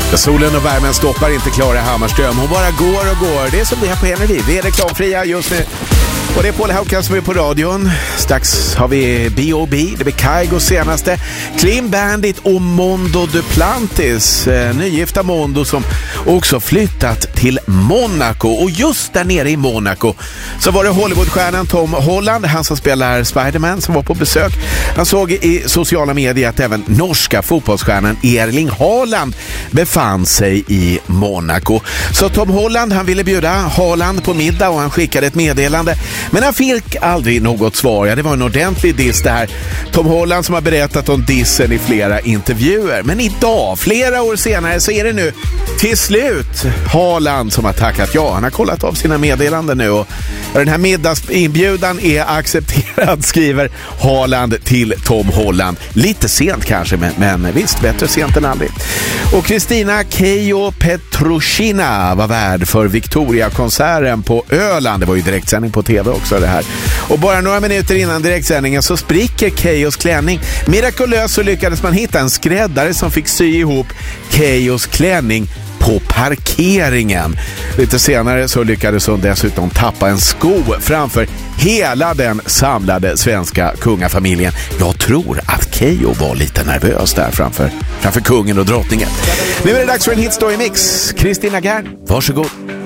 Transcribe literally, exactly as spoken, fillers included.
Solen och värmen stoppar inte Klara Hammarström. Hon bara går och går. Det är som det här på Energy. Vi är reklamfria just nu. Och det är Paul Haukan som är på radion. Strax har vi B O B. Det blir Kaigos senaste. Clean Bandit och Mondo Duplantis. Eh, nygifta Mondo som också flyttat till Monaco. Och just där nere i Monaco så var det Hollywoodstjärnan Tom Holland. Han som spelar Spider-Man som var på besök. Han såg i sociala medier att även norska fotbollsstjärnan Erling Haaland befann sig i Monaco. Så Tom Holland, han ville bjuda Haaland på middag och han skickade ett meddelande. Men han fick aldrig något svar. Ja, det var en ordentlig diss det här. Tom Holland som har berättat om dissen i flera intervjuer. Men idag, flera år senare, så är det nu till slut Haaland som har tackat ja. Han har kollat av sina meddelanden nu och den här middagsinbjudan är accepterad, skriver Haaland till Tom Holland. Lite sent kanske, men, men visst, bättre sent än aldrig. Och Kristina Keijo Petrushina var värd för Victoria-konserten på Öland. Det var ju direktsändning på tv också det här. Och bara några minuter innan direktsändningen så spricker Keijos klänning. Mirakulöst så lyckades man hitta en skräddare som fick sy ihop Keijos klänning på parkeringen. Lite senare så lyckades hon dessutom tappa en sko framför hela den samlade svenska kungafamiljen. Jag tror att Keijo var lite nervös där framför, framför kungen och drottningen. Nu är det dags för en hitstory mix. Kristina Gern, varsågod.